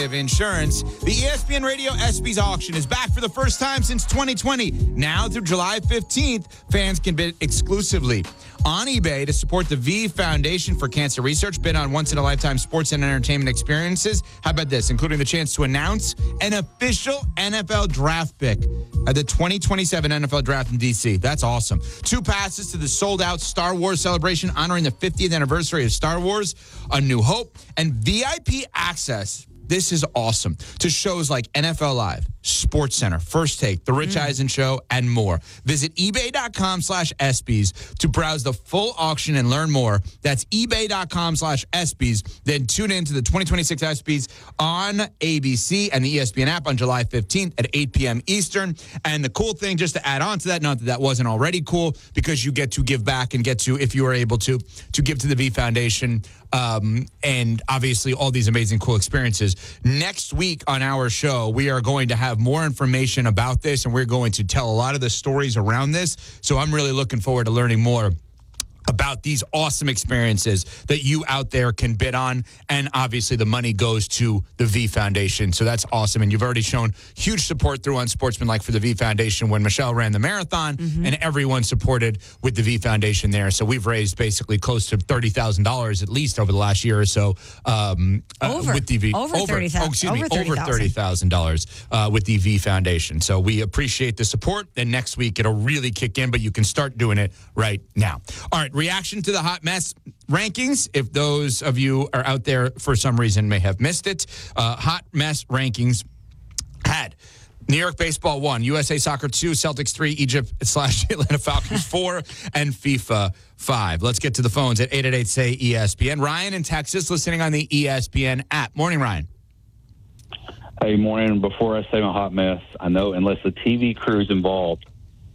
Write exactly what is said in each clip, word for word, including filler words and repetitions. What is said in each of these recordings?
of insurance. The E S P N Radio ESPYs auction is back for the first time since twenty twenty. Now through July fifteenth, fans can bid exclusively on eBay to support the V Foundation for Cancer Research. Bid on once-in-a-lifetime sports and entertainment experiences. How about this? Including the chance to announce an official N F L draft pick at the twenty twenty-seven N F L Draft in D C. That's awesome. Two passes to the sold-out Star Wars celebration honoring the fiftieth anniversary of Star Wars, A New Hope, and V I P access. This is awesome. To shows like N F L Live, Sports Center, First Take, The Rich mm. Eisen Show, and more. Visit ebay.com slash ESPYs to browse the full auction and learn more. That's ebay.com slash ESPYs. Then tune in to the twenty twenty-six ESPYs on A B C and the E S P N app on July fifteenth at eight p.m. Eastern. And the cool thing, just to add on to that, not that that wasn't already cool, because you get to give back and get to, if you are able to, to give to the V Foundation. Um, and obviously all these amazing, cool experiences. Next week on our show, we are going to have more information about this, and we're going to tell a lot of the stories around this. So I'm really looking forward to learning more about these awesome experiences that you out there can bid on. And obviously the money goes to the V Foundation. So that's awesome. And you've already shown huge support through Unsportsmanlike for the V Foundation when Michelle ran the marathon, mm-hmm. and everyone supported with the V Foundation there. So we've raised basically close to thirty thousand dollars at least over the last year or so. Um, over, uh, with the V. Over, over thirty thousand dollars. Oh, excuse me, over thirty thousand dollars uh, with the V Foundation. So we appreciate the support. And next week it'll really kick in, but you can start doing it right now. All right. Reaction to the Hot Mess rankings, if those of you are out there for some reason may have missed it. Uh, Hot Mess rankings had New York Baseball one, U S A Soccer two, Celtics three, Egypt slash Atlanta Falcons four, and FIFA five. Let's get to the phones at eight eight eight, say E S P N. Ryan in Texas listening on the E S P N app. Morning, Ryan. Hey, morning. Before I say my hot mess, I know unless the T V crew is involved,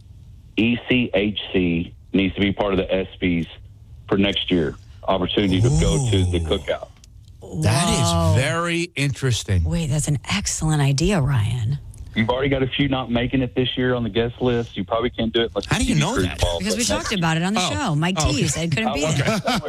E C H C needs to be part of the ESPYs for next year. Opportunity to Ooh. go to the cookout. That Whoa. is very interesting. Wait, that's an excellent idea, Ryan. You've already got a few not making it this year on the guest list. You probably can't do it. How do you know that? Involved, because we talked about it on the oh. show. Mike oh, T okay. said couldn't oh, be okay.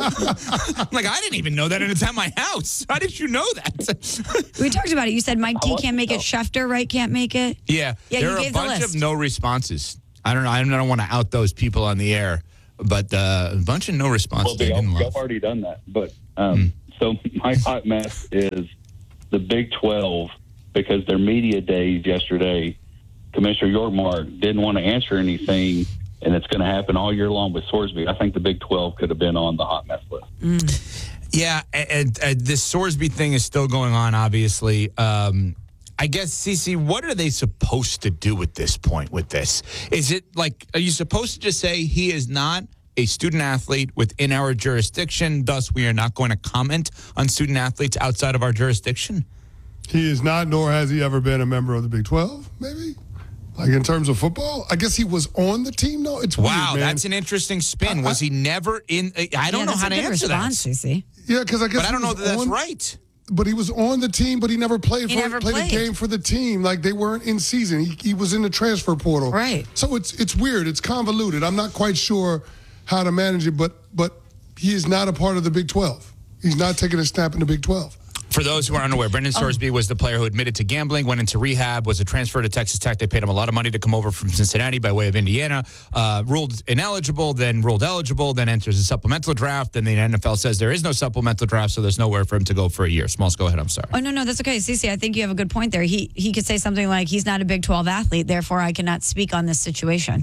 there. I'm like, I didn't even know that, and it's at my house. How did you know that? We talked about it. You said Mike T can't make it. Schefter, right, can't make it? Yeah. Yeah, there you are gave a bunch the list. of no responses. I don't know. I don't want to out those people on the air, but uh, a bunch of no responses. Well, they all, I've already done that. But um, mm. so my hot mess is the Big twelve, because their media days yesterday, Commissioner Yorkmark didn't want to answer anything, and it's going to happen all year long with Sorsby. I think the Big twelve could have been on the hot mess list. Mm. Yeah, and, and this Sorsby thing is still going on, obviously. Um, I guess, Cece, what are they supposed to do at this point with this? Is it like, are you supposed to just say he is not a student athlete within our jurisdiction, thus we are not going to comment on student athletes outside of our jurisdiction? He is not, nor has he ever been a member of the Big twelve, maybe? Like in terms of football? I guess he was on the team, though. It's wow, weird, man. That's an interesting spin. I, was he never in? I don't yeah, know how to answer response, that. Cece. Yeah, because I guess. But I don't know that that's on, right. But he was on the team, but he never played He for never played, played. a game for the team. Like they weren't in season. He, he was in the transfer portal. Right. So it's it's weird. It's convoluted. I'm not quite sure how to manage it, but but he is not a part of the Big twelve. He's not taking a snap in the Big twelve. For those who are unaware, Brendan Sorsby oh. was the player who admitted to gambling, went into rehab, was a transfer to Texas Tech. They paid him a lot of money to come over from Cincinnati by way of Indiana. Uh, ruled ineligible, then ruled eligible, then enters a supplemental draft. Then the N F L says there is no supplemental draft, so there's nowhere for him to go for a year. Smalls, go ahead. I'm sorry. Oh, no, no, that's okay. Cece, I think you have a good point there. He, he could say something like, he's not a Big twelve athlete, therefore I cannot speak on this situation.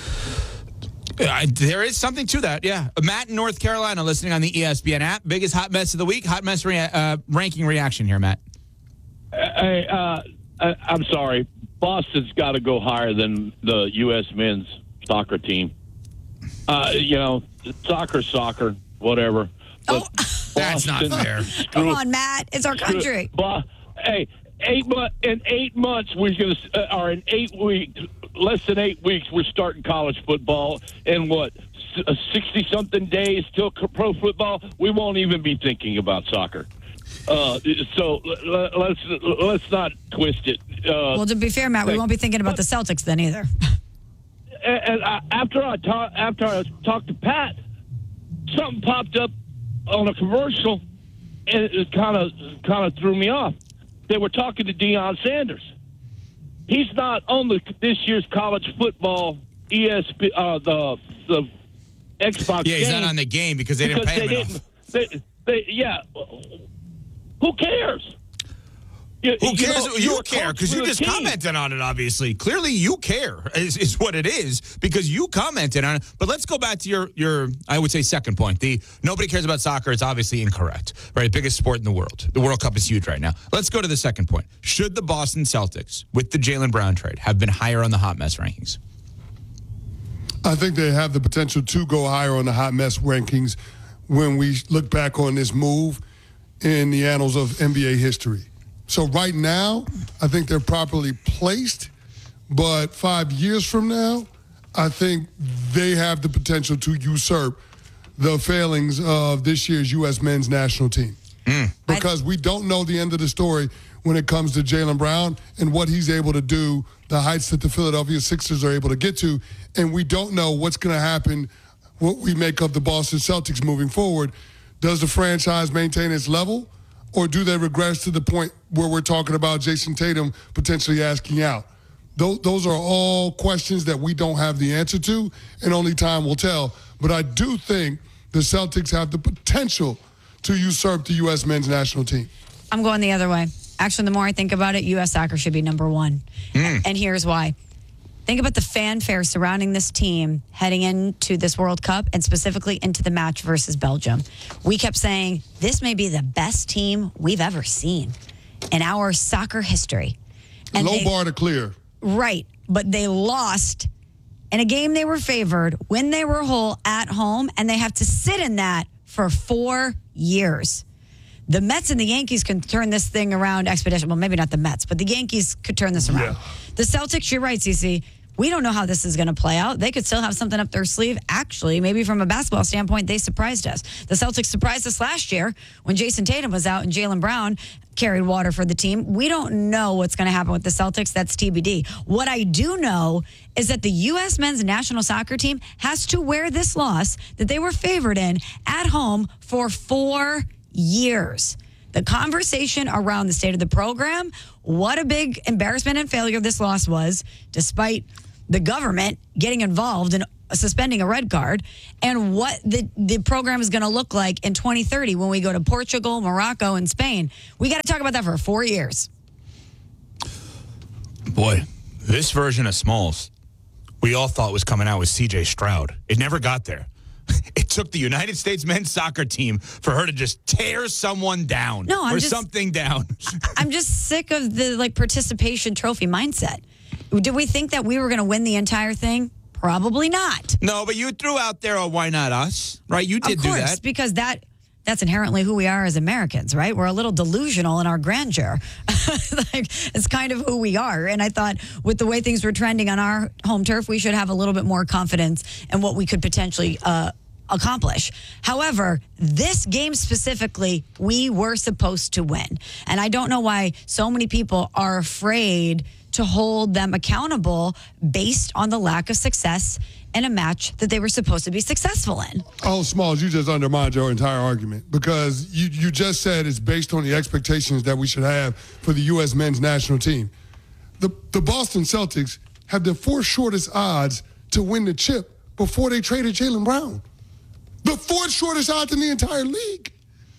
Uh, there is something to that, yeah. Matt in North Carolina listening on the E S P N app. Biggest hot mess of the week. Hot mess rea- uh, ranking reaction here, Matt. Hey, uh, I, I'm sorry. Boston's got to go higher than the U S men's soccer team. Uh, you know, soccer, soccer, whatever. But oh, that's not fair. Come on, Matt. It's our country. But, hey, eight mo- in eight months, we're going to, uh, or in eight weeks, less than eight weeks, we're starting college football. And what, sixty-something days till pro football? We won't even be thinking about soccer. Uh, so let's let's not twist it. Uh, well, to be fair, Matt, we won't be thinking about the Celtics then either. And, and I, after I talk, after I talked to Pat, something popped up on a commercial, and it kind of kind of threw me off. they were talking to Deion Sanders. He's not on the this year's college football E S P uh, the the Xbox. Yeah, he's game not on the game because they didn't because pay him they enough. didn't. They, they, yeah, who cares? You, Who cares? know, You, you're a care coach because for you the just team. commented on it, obviously. Clearly, you care is, is what it is because you commented on it. But let's go back to your, your, I would say, second point. The nobody cares about soccer is obviously incorrect, right? Biggest sport in the world. The World Cup is huge right now. Let's go to the second point. Should the Boston Celtics, with the Jaylen Brown trade, have been higher on the hot mess rankings? I think they have the potential to go higher on the hot mess rankings when we look back on this move in the annals of N B A history. So right now, I think they're properly placed, but five years from now, I think they have the potential to usurp the failings of this year's U S men's national team. Mm. Because we don't know the end of the story when it comes to Jaylen Brown and what he's able to do, the heights that the Philadelphia Sixers are able to get to, and we don't know what's going to happen, what we make of the Boston Celtics moving forward. Does the franchise maintain its level? Or do they regress to the point where we're talking about Jason Tatum potentially asking out? Those, those are all questions that we don't have the answer to, and only time will tell. But I do think the Celtics have the potential to usurp the U S men's national team. I'm going the other way. Actually, the more I think about it, U S soccer should be number one. Mm. And here's why. Think about the fanfare surrounding this team heading into this World Cup and specifically into the match versus Belgium. We kept saying, this may be the best team we've ever seen in our soccer history. And Low they, bar to clear. Right. But they lost in a game they were favored when they were whole at home, and they have to sit in that for four years. The Mets and the Yankees can turn this thing around expeditiously. Well, maybe not the Mets, but the Yankees could turn this around. Yeah. The Celtics, you're right, Cece. We don't know how this is going to play out. They could still have something up their sleeve. Actually, maybe from a basketball standpoint, they surprised us. The Celtics surprised us last year when Jason Tatum was out and Jaylen Brown carried water for the team. We don't know what's going to happen with the Celtics. That's T B D. What I do know is that the U S men's national soccer team has to wear this loss that they were favored in at home for four years. The conversation around the state of the program, what a big embarrassment and failure this loss was, despite the government getting involved in suspending a red card, and what the, the program is going to look like in twenty thirty when we go to Portugal, Morocco, and Spain. We got to talk about that for four years. Boy, this version of Smalls, we all thought was coming out with C J Stroud. It never got there. It took the United States men's soccer team for her to just tear someone down no, I'm or just, something down. I'm just sick of the like participation trophy mindset. Did we think that we were going to win the entire thing? Probably not. No, but you threw out there, oh, why not us? Right? You did of course, do that. Because that that's inherently who we are as Americans, right? We're a little delusional in our grandeur. Like, it's kind of who we are. And I thought with the way things were trending on our home turf, we should have a little bit more confidence in what we could potentially uh, accomplish. However, this game specifically, we were supposed to win. And I don't know why so many people are afraid to hold them accountable based on the lack of success in a match that they were supposed to be successful in. Oh, Smalls, you just undermined your entire argument because you, you just said it's based on the expectations that we should have for the U S men's national team. The, the Boston Celtics have the fourth shortest odds to win the chip before they traded Jaylen Brown. The fourth shortest odds in the entire league.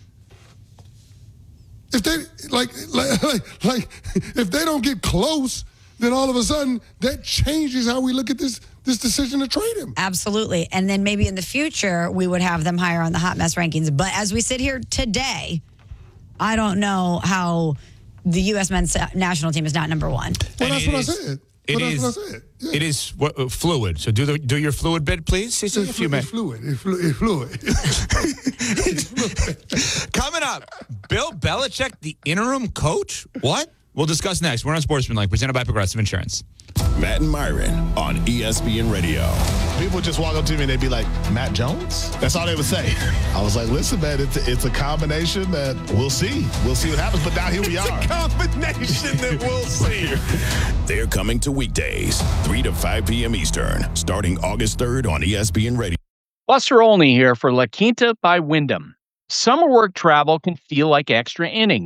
If they like, like, like, like, if they don't get close, then all of a sudden that changes how we look at this this decision to trade him. Absolutely, and then maybe in the future we would have them higher on the hot mess rankings. But as we sit here today, I don't know how the U S men's national team is not number one. Well, that's what is, I said. It well, is. That's what I said. Yeah. It is what, uh, fluid. So do the do your fluid bit, please. It's, it's, you it's fluid. It's, flu- it's fluid. It's fluid. Coming up, Bill Belichick, the interim coach. What? We'll discuss next. We're on Sportsmanlike, presented by Progressive Insurance. Matt and Myron on E S P N Radio. People would just walk up to me and they'd be like, Matt Jones? That's all they would say. I was like, listen, man, it's a, it's a combination that we'll see. We'll see what happens. But now here we it's are. It's a combination that we'll see. They're coming to weekdays, three to five p.m. Eastern, starting August third on E S P N Radio. Buster Olney here for La Quinta by Wyndham. Summer work travel can feel like extra innings.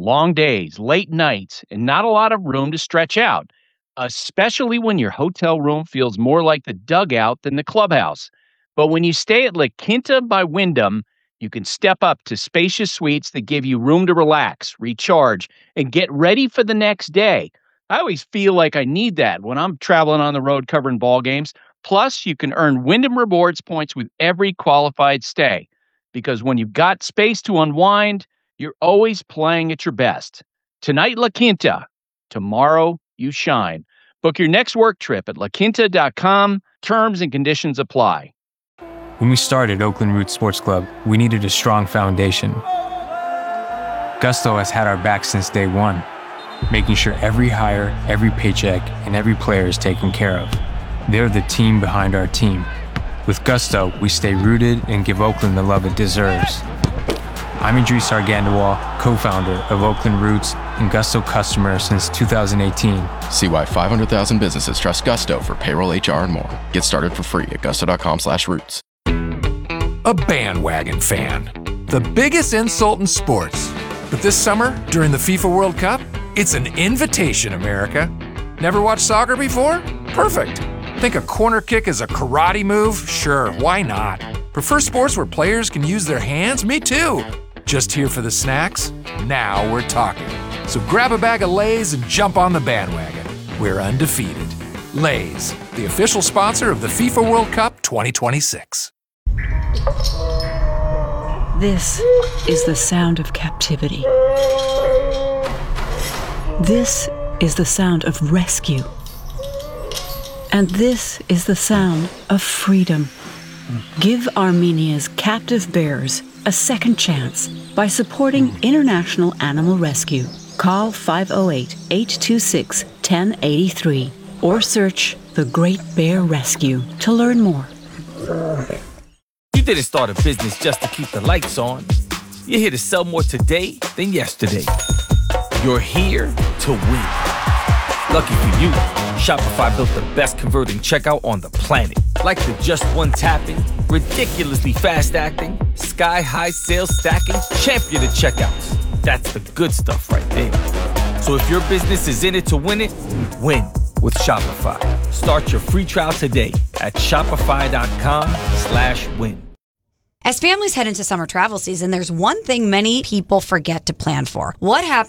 long days, late nights, and not a lot of room to stretch out, especially when your hotel room feels more like the dugout than the clubhouse. But when you stay at La Quinta by Wyndham, you can step up to spacious suites that give you room to relax, recharge, and get ready for the next day. I always feel like I need that when I'm traveling on the road covering ball games. Plus, you can earn Wyndham Rewards points with every qualified stay. Because when you've got space to unwind, you're always playing at your best. Tonight, La Quinta. Tomorrow, you shine. Book your next work trip at la quinta dot com. Terms and conditions apply. When we started Oakland Roots Sports Club, we needed a strong foundation. Gusto has had our back since day one, making sure every hire, every paycheck, and every player is taken care of. They're the team behind our team. With Gusto, we stay rooted and give Oakland the love it deserves. I'm Idris Argandawal, co-founder of Oakland Roots and Gusto customer since two thousand eighteen. See why five hundred thousand businesses trust Gusto for payroll, H R, and more. Get started for free at gusto dot com slash roots. A bandwagon fan. The biggest insult in sports. But this summer, during the FIFA World Cup, it's an invitation, America. Never watched soccer before? Perfect. Think a corner kick is a karate move? Sure, why not? Prefer sports where players can use their hands? Me too. Just here for the snacks? Now we're talking. So grab a bag of Lay's and jump on the bandwagon. We're undefeated. Lay's, the official sponsor of the FIFA World Cup twenty twenty-six. This is the sound of captivity. This is the sound of rescue. And this is the sound of freedom. Give Armenia's captive bears a second chance by supporting International Animal Rescue. Call five oh eight, eight two six, one oh eight three or search The Great Bear Rescue to learn more. You didn't start a business just to keep the lights on. You're here to sell more today than yesterday. You're here to win. Lucky for you, Shopify built the best converting checkout on the planet. Like the just one tapping, ridiculously fast acting, sky-high sales stacking, champion of checkouts. That's the good stuff right there. So if your business is in it to win it, win with Shopify. Start your free trial today at shopify.com slash win. As families head into summer travel season, there's one thing many people forget to plan for. What happens